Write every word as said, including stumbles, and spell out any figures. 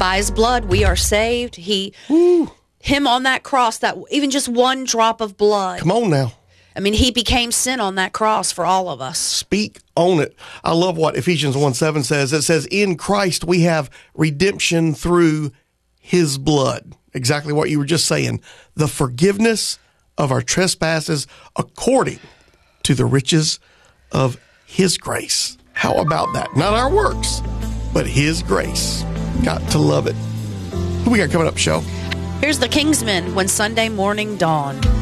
By his blood, we are saved. He, Woo. him on that cross, that even just one drop of blood. Come on now. I mean, he became sin on that cross for all of us. Speak on it. I love what Ephesians one seven says. It says, in Christ we have redemption through his blood. Exactly what you were just saying. The forgiveness of our trespasses according to the riches of his grace. How about that? Not our works, but his grace. Got to love it. Who we got coming up, show? Here's the Kingsmen, When Sunday Morning Dawned.